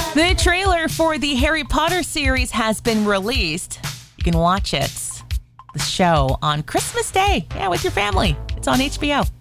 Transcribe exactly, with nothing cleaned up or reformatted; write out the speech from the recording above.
The trailer for the Harry Potter series has been released. You can watch it, the show, on Christmas Day. Yeah, with your family. It's on H B O.